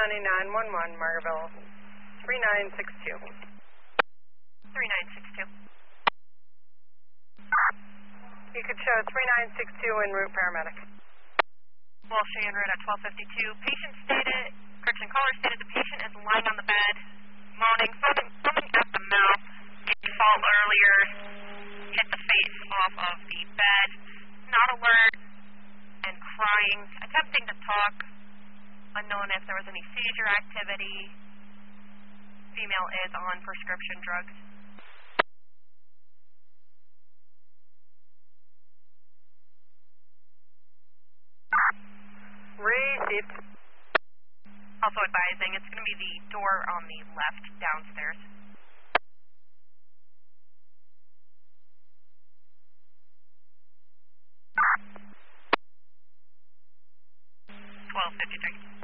County 911, Margaretville, 3962. 3962. You could show 3962 en route paramedic. We'll show you en route at 1252. Patient stated, correction, caller stated the patient is lying on the bed, moaning, foaming at the mouth, did fall earlier, hit the face off of the bed, not alert, and crying, attempting to talk, unknown if there was any seizure activity. Female is on prescription drugs. Received. Also advising, it's going to be the door on the left downstairs. $12.53.